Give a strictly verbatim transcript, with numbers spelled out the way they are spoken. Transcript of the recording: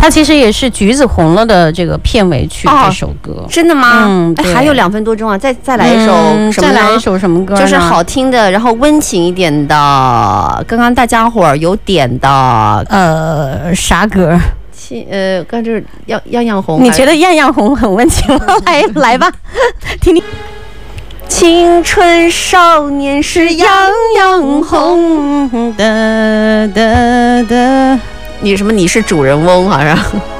它其实也是《橘子红了》的这个片尾曲，哦、这首歌。 真的吗？ 嗯， 哎，还有两分多钟啊，再再来一首什么呢？ 再来一首什么歌？ 就是好听的，然后温情一点的。刚刚大家伙儿有点的， 呃，啥歌？ 呃，刚就是样样样红。 你觉得样样红很温情吗？来来吧，听听。 青春少年时样样红， 的的的。 你什么？你是主人翁好像。